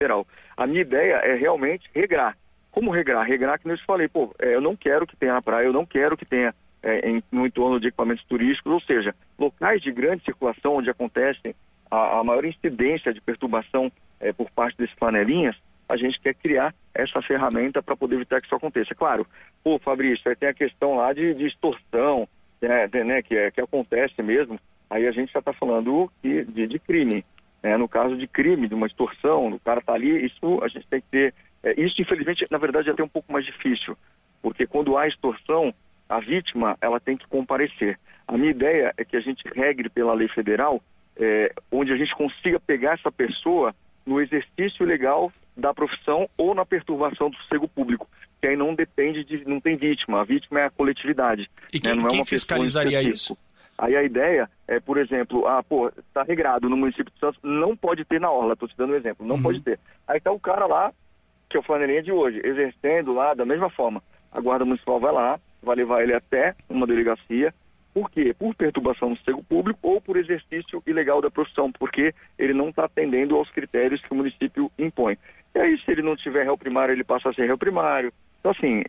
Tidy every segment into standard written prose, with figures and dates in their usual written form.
federal. A minha ideia é realmente regrar. Como regrar? Regrar que eu te falei, eu não quero que tenha na praia, eu não quero que tenha no entorno de equipamentos turísticos, ou seja, locais de grande circulação onde acontecem a maior incidência de perturbação por parte desses flanelinhas, a gente quer criar essa ferramenta para poder evitar que isso aconteça. Claro, Fabrício, aí tem a questão lá de extorsão, né, que acontece mesmo, aí a gente já está falando de crime. No caso de crime, de uma extorsão, o cara está ali, isso a gente tem que ter... isso, infelizmente, na verdade, é até um pouco mais difícil, porque quando há extorsão, a vítima ela tem que comparecer. A minha ideia é que a gente regre pela lei federal, onde a gente consiga pegar essa pessoa no exercício legal da profissão ou na perturbação do sossego público, que aí não depende não tem vítima, a vítima é a coletividade. E quem fiscalizaria isso? Aí a ideia é, por exemplo, está regrado no município de Santos, não pode ter na orla, estou te dando um exemplo, não pode ter. Aí está o cara lá, que é o flanelinha de hoje, exercendo lá da mesma forma. A Guarda Municipal vai lá, vai levar ele até uma delegacia. Por quê? Por perturbação do sossego público ou por exercício ilegal da profissão, porque ele não está atendendo aos critérios que o município impõe. E aí, se ele não tiver réu primário, ele passa a ser réu primário. Então, assim,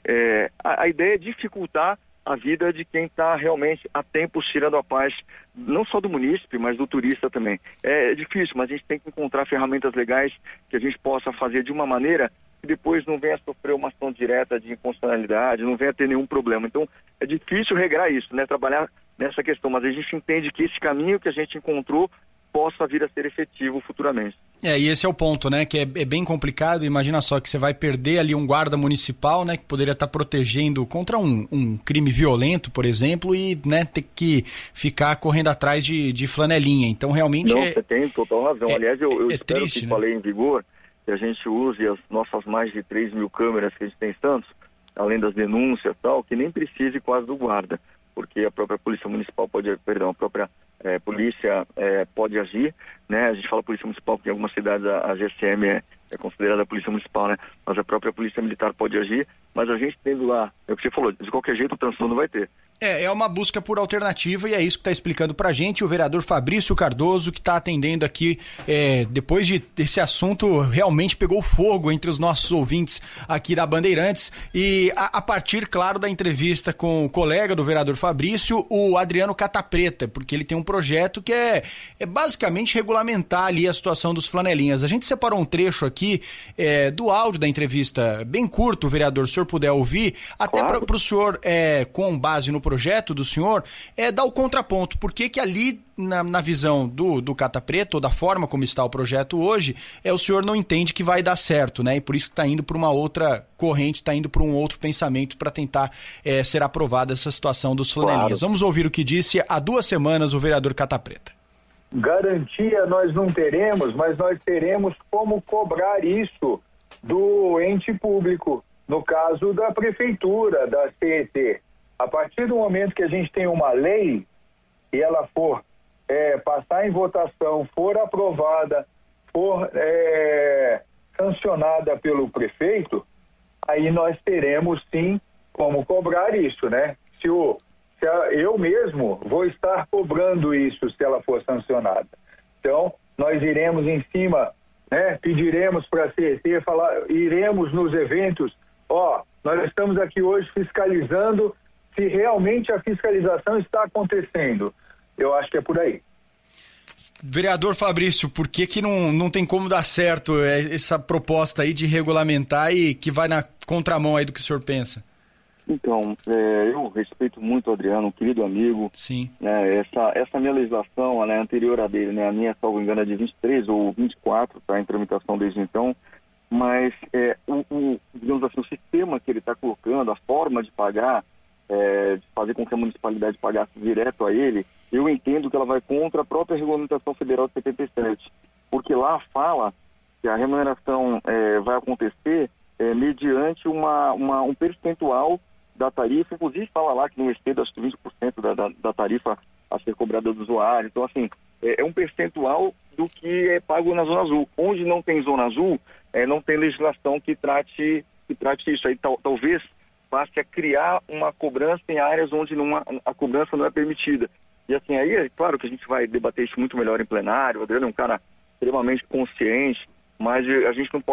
a ideia é dificultar a vida de quem está realmente há tempos tirando a paz, não só do munícipe, mas do turista também. É difícil, mas a gente tem que encontrar ferramentas legais que a gente possa fazer de uma maneira que depois não venha a sofrer uma ação direta de inconstitucionalidade, não venha a ter nenhum problema. Então, é difícil regrar isso, né? Trabalhar nessa questão, mas a gente entende que esse caminho que a gente encontrou possa vir a ser efetivo futuramente. E esse é o ponto, né? Que é bem complicado. Imagina só que você vai perder ali um guarda municipal, né? Que poderia estar protegendo contra um crime violento, por exemplo, e, né, ter que ficar correndo atrás de flanelinha. Então, realmente... Não, você tem total razão. Aliás, eu espero triste, que né? falei em vigor, que a gente use as nossas mais de 3 mil câmeras que a gente tem em Santos, além das denúncias e tal, que nem precise quase do guarda, porque a própria Polícia Municipal a própria polícia pode agir, né? A gente fala Polícia Municipal porque em algumas cidades a GCM é considerada a Polícia Municipal, né? Mas a própria Polícia Militar pode agir, mas a gente tendo lá, é o que você falou, de qualquer jeito o transtorno vai ter. É uma busca por alternativa e é isso que está explicando pra gente o vereador Fabrício Cardoso, que está atendendo aqui, depois desse assunto realmente pegou fogo entre os nossos ouvintes aqui da Bandeirantes, e a partir, claro, da entrevista com o colega do vereador Fabrício, o Adriano Catapreta, porque ele tem um projeto que é basicamente regulamentar ali a situação dos flanelinhas. A gente separou um trecho aqui do áudio da entrevista, bem curto, vereador, se o senhor puder ouvir, até claro. para o senhor, com base no projeto do senhor, dar o contraponto. Por que ali, na visão do Cata Preta, ou da forma como está o projeto hoje, o senhor não entende que vai dar certo, né? E por isso que está indo para uma outra corrente, está indo para um outro pensamento para tentar ser aprovada essa situação dos flanelinhas. Claro. Vamos ouvir o que disse há 2 semanas o vereador Cata Preta. Garantia nós não teremos, mas nós teremos como cobrar isso do ente público, no caso da prefeitura, da CET. A partir do momento que a gente tem uma lei e ela for passar em votação, for aprovada, for sancionada pelo prefeito, aí nós teremos sim como cobrar isso, né? Eu mesmo vou estar cobrando isso se ela for sancionada. Então, nós iremos em cima, né? Pediremos para a CET, iremos nos eventos, nós estamos aqui hoje fiscalizando se realmente a fiscalização está acontecendo. Eu acho que é por aí. Vereador Fabrício, por que não tem como dar certo essa proposta aí de regulamentar e que vai na contramão aí do que o senhor pensa? Então, eu respeito muito o Adriano, um querido amigo. Sim. Essa minha legislação, ela é anterior à dele, né? A minha, salvo engano, é de 23 ou 24, está em tramitação desde então. Mas, digamos assim, o sistema que ele está colocando, a forma de pagar, de fazer com que a municipalidade pagasse direto a ele, eu entendo que ela vai contra a própria regulamentação federal de 77. Porque lá fala que a remuneração vai acontecer mediante um percentual da tarifa, inclusive fala lá que não exceda acho que 20% da tarifa a ser cobrada do usuário. Então, assim, é um percentual do que é pago na Zona Azul. Onde não tem Zona Azul, não tem legislação que trate isso. Aí talvez basta a criar uma cobrança em áreas onde a cobrança não é permitida. E assim, aí é claro que a gente vai debater isso muito melhor em plenário. O Adriano é um cara extremamente consciente, mas a gente não pode